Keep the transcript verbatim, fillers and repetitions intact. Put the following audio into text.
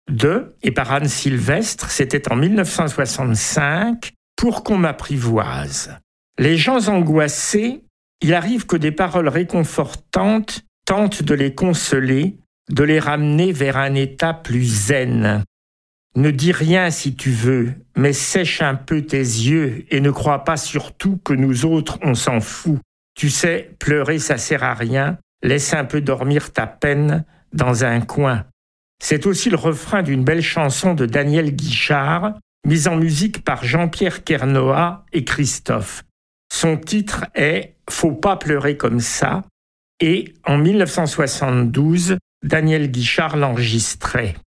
de et par Anne Sylvestre, c'était en mille neuf cent soixante-cinq, Pour qu'on m'apprivoise. Les gens angoissés, il arrive que des paroles réconfortantes tentent de les consoler, de les ramener vers un état plus zen. Ne dis rien si tu veux, mais sèche un peu tes yeux et ne crois pas surtout que nous autres, on s'en fout. Tu sais, pleurer, ça sert à rien. Laisse un peu dormir ta peine dans un coin. C'est aussi le refrain d'une belle chanson de Daniel Guichard, mise en musique par Jean-Pierre Kernoat et Christophe. Son titre est « Faut pas pleurer comme ça » et en mille neuf cent soixante-douze, Daniel Guichard l'enregistrait.